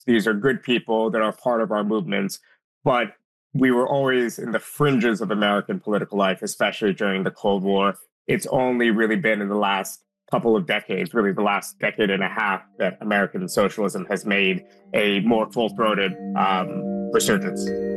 These are good people that are part of our movements, but we were always in the fringes of American political life, especially during the Cold War. It's only really been in the last couple of decades, really the last decade and a half, that American socialism has made a more full-throated resurgence.